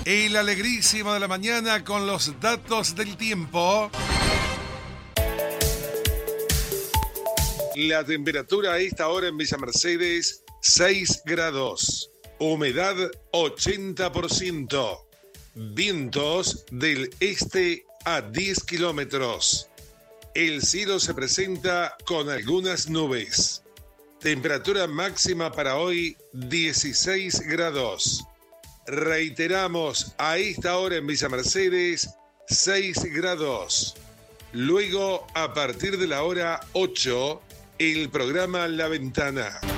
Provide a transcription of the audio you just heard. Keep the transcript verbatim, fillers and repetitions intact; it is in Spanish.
El alegrísimo de la mañana con los datos del tiempo. La temperatura a esta hora en Villa Mercedes, seis grados. Humedad, ochenta por ciento. Vientos del este a diez kilómetros. El cielo se presenta con algunas nubes. Temperatura máxima para hoy, dieciséis grados. Reiteramos, a esta hora en Villa Mercedes, seis grados. Luego, a partir de la hora ocho, el programa La Ventana.